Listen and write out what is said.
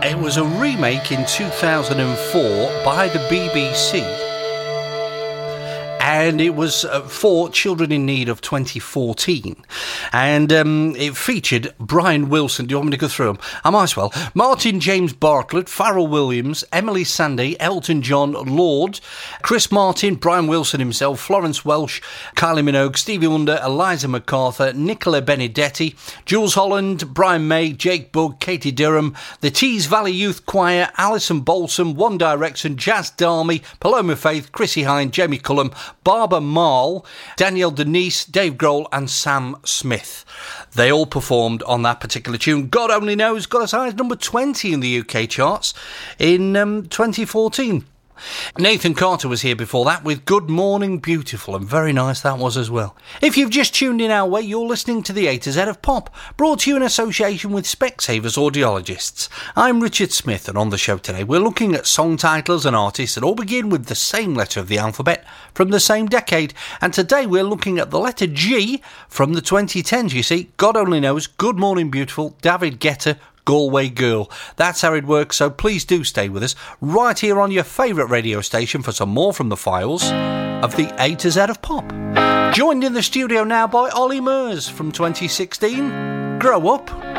It was a remake in 2004 by the BBC. And it was for Children in Need of 2014. And it featured Brian Wilson. Do you want me to go through them? I might as well. Martin James Bartlett, Pharrell Williams, Emily Sandé, Elton John, Lord, Chris Martin, Brian Wilson himself, Florence Welch, Kylie Minogue, Stevie Wonder, Eliza MacArthur, Nicola Benedetti, Jules Holland, Brian May, Jake Bugg, Katie Durham, the Tees Valley Youth Choir, Alison Balsam, One Direction, Jazz Darmy, Paloma Faith, Chrissy Hine, Jamie Cullum, Barbara Marl, Danielle Denise, Dave Grohl and Sam Smith. They all performed on that particular tune. God Only Knows got as high as number 20 in the UK charts in 2014. Nathan Carter was here before that with Good Morning Beautiful, and very nice that was as well. If you've just tuned in our way, you're listening to the A to Z of Pop, brought to you in association with Specsavers Audiologists. I'm Richard Smith, and on the show today we're looking at song titles and artists that all begin with the same letter of the alphabet from the same decade, and today we're looking at the letter G from the 2010s. You see, God Only Knows, Good Morning Beautiful, David Guetta, Galway Girl. That's how it works, so please do stay with us right here on your favourite radio station for some more from the files of the A to Z of Pop. Joined in the studio now by Ollie Murs from 2016, Grow Up.